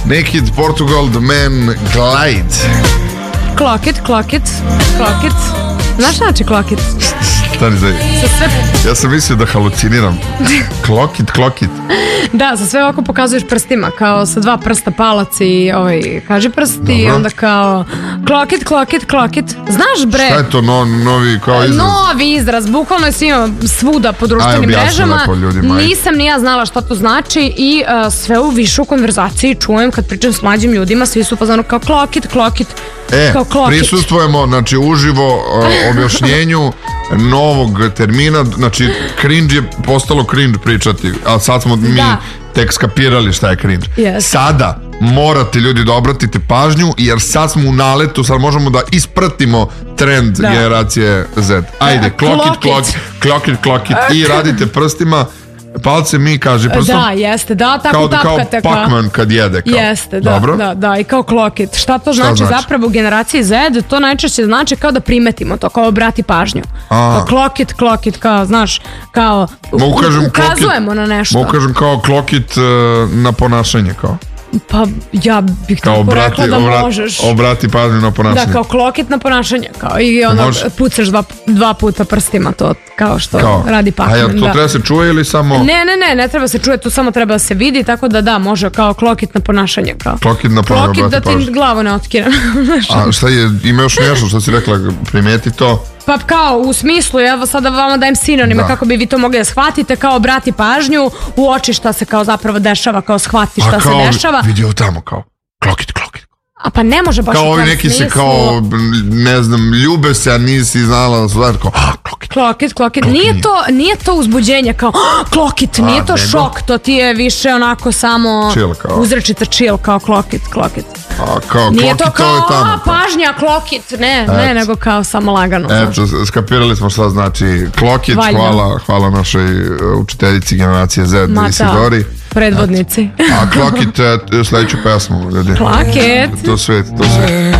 Naked Portugal, The Man Glide. Clock it. Znaš znači clock it? Stani zdaj. Ja sam mislio da haluciniram. Clock it. Da, za sve ovako pokazuješ prstima, kao sa 2 prsta palac i kaži prst. Dobro. I onda kao clock it. Znaš bre? Šta je to novi kao izraz? Novi izraz, bukvalno je svima svuda po društvenim mrežama. Nisam ni ja znala šta to znači i sve u višu konverzaciji čujem kad pričam s mlađim ljudima, svi su pozvano kao clock it. Prisustvujemo, znači uživo objašnjenju novog termina, znači cringe je postalo cringe pričati, a sad smo mi tek skapirali šta je cringe. Sada morate ljudi da obratite pažnju, jer sad smo u naletu, sad možemo da ispratimo trend generacije Z. Ajde, clock it i radite prstima. Palce mi kaže prstom. Da, jeste, tako tapkate. Kao Pac-Man kad jede. Jeste, da, i kao clock it. Šta to znači zapravo u generaciji Z? To najčešće znači kao da primetimo to, kao obrati pažnju. Kao clock it, kao, znaš, kao ukazujemo na nešto. Mogu kažem kao clock it na ponašanje, kao. Pa ja bih tako rekla da možeš. Obrati pažnju na ponašanje. Da, kao clock it na ponašanje, kao i ono pucaš 2 puta prstima, to kao što radi Pac-Man. A jel to treba se čuje ili samo? Ne treba se čuje, to samo treba da se vidi, tako da može kao clock it na ponašanje, kao. Clock it na ponašanje, clock it da ti glavu ne otkira. A šta je, ima još nešto što si rekla, primijeti to? Pa kao u smislu, evo sada vama dajem sinonime kako bi vi to mogli da shvatite, kao obrati pažnju, uoči šta se kao zapravo dešava, kao shvati šta se dešava. Vidi ovo tamo kao clock it. A pa ne može baš u tom smislu. Kao ovi neki se kao, ne znam, ljube se, a nisi znala da su kao clock it. Nije to uzbuđenje kao clock it, nije to šok, to ti je više onako samo uzrečica chill, kao clock it. Nije to kao pažnja clock it, ne, nego kao samo lagano. Eto, skapirali smo šta znači clock it, hvala našoj učiteljici generacije Z, Isidori. Predvodnici. A clock it, sledeću pesmu. Clock it. To sve.